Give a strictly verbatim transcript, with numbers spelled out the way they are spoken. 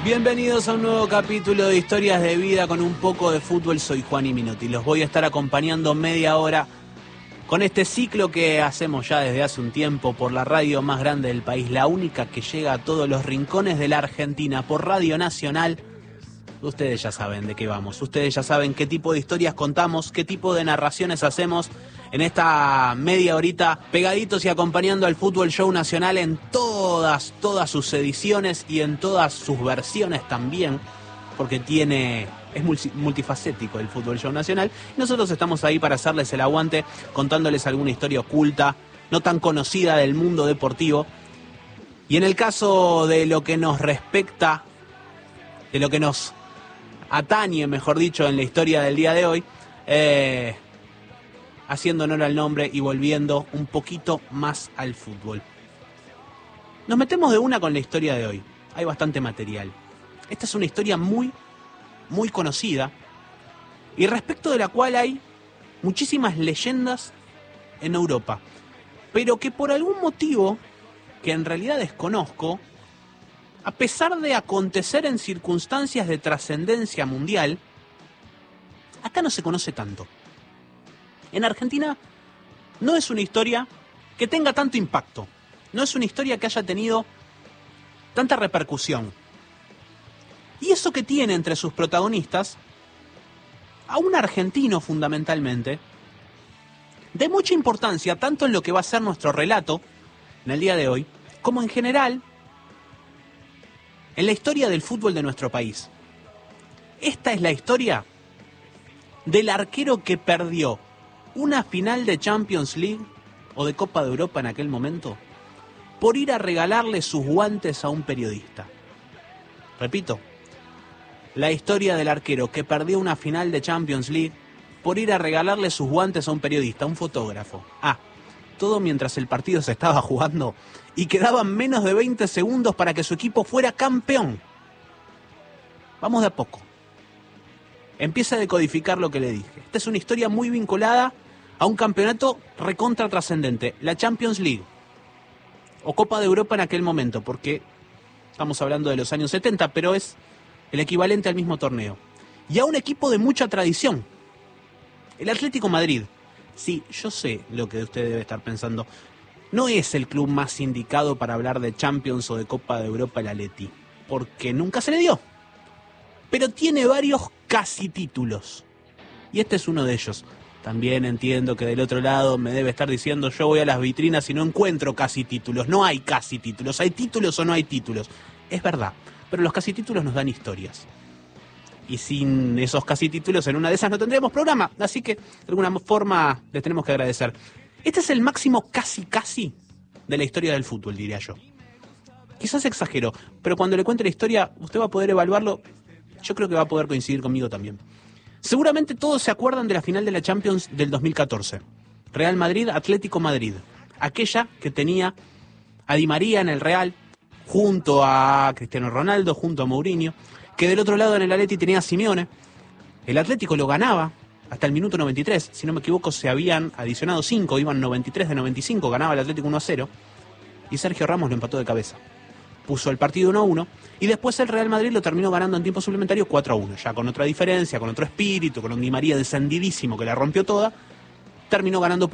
Bienvenidos a un nuevo capítulo de Historias de Vida con un poco de fútbol. Soy Juan Minuti. Los voy a estar acompañando media hora con este ciclo que hacemos ya desde hace un tiempo por la radio más grande del país, la única que llega a todos los rincones de la Argentina, por Radio Nacional. Ustedes ya saben de qué vamos, ustedes ya saben qué tipo de historias contamos, qué tipo de narraciones hacemos en esta media horita, pegaditos y acompañando al Fútbol Show Nacional en todas, todas sus ediciones y en todas sus versiones también, porque tiene, es multifacético el Fútbol Show Nacional. Y nosotros estamos ahí para hacerles el aguante, contándoles alguna historia oculta, no tan conocida del mundo deportivo. Y en el caso de lo que nos respecta, de lo que nos atañe, mejor dicho, en la historia del día de hoy, eh, haciendo honor al nombre y volviendo un poquito más al fútbol. Nos metemos de una con la historia de hoy. Hay bastante material. Esta es una historia muy, muy conocida y respecto de la cual hay muchísimas leyendas en Europa, pero que por algún motivo, que en realidad desconozco, a pesar de acontecer en circunstancias de trascendencia mundial, acá no se conoce tanto. En Argentina no es una historia que tenga tanto impacto, no es una historia que haya tenido tanta repercusión. Y eso que tiene entre sus protagonistas a un argentino fundamentalmente, de mucha importancia tanto en lo que va a ser nuestro relato en el día de hoy, como en general en la historia del fútbol de nuestro país. Esta es la historia del arquero que perdió una final de Champions League o de Copa de Europa en aquel momento por ir a regalarle sus guantes a un periodista. Repito, la historia del arquero que perdió una final de Champions League por ir a regalarle sus guantes a un periodista, a un fotógrafo. Ah, todo mientras el partido se estaba jugando y quedaban menos de veinte segundos para que su equipo fuera campeón. Vamos de a poco. Empieza a decodificar lo que le dije. Esta es una historia muy vinculada a un campeonato recontra trascendente, la Champions League, o Copa de Europa en aquel momento, porque estamos hablando de los años setenta, pero es el equivalente al mismo torneo. Y a un equipo de mucha tradición, el Atlético Madrid. Sí, yo sé lo que usted debe estar pensando. No es el club más indicado para hablar de Champions o de Copa de Europa el Atleti, porque nunca se le dio. Pero tiene varios casi títulos. Y este es uno de ellos. También entiendo que del otro lado me debe estar diciendo, yo voy a las vitrinas y no encuentro casi títulos. No hay casi títulos. ¿Hay títulos o no hay títulos? Es verdad, pero los casi títulos nos dan historias. Y sin esos casi títulos, en una de esas no tendríamos programa. Así que, de alguna forma, les tenemos que agradecer. Este es el máximo casi casi de la historia del fútbol, diría yo. Quizás exagero, pero cuando le cuente la historia, usted va a poder evaluarlo. Yo creo que va a poder coincidir conmigo también. Seguramente todos se acuerdan de la final de la Champions del dos mil catorce. Real Madrid, Atlético Madrid. Aquella que tenía a Di María en el Real, junto a Cristiano Ronaldo, junto a Mourinho, que del otro lado en el Atleti tenía a Simeone. El Atlético lo ganaba hasta el minuto noventa y tres. Si no me equivoco, se habían adicionado cinco, iban noventa y tres de noventa y cinco, ganaba el Atlético uno a cero. Y Sergio Ramos lo empató de cabeza. Puso el partido uno a uno y después el Real Madrid lo terminó ganando en tiempo suplementario cuatro a uno, ya con otra diferencia, con otro espíritu, con un Di María descendidísimo que la rompió toda, terminó ganando por